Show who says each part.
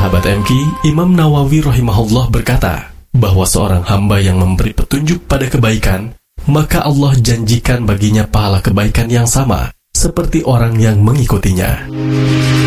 Speaker 1: Sahabat MQ, Imam Nawawi rahimahullah berkata bahwa seorang hamba yang memberi petunjuk pada kebaikan, maka Allah janjikan baginya pahala kebaikan yang sama seperti orang yang mengikutinya.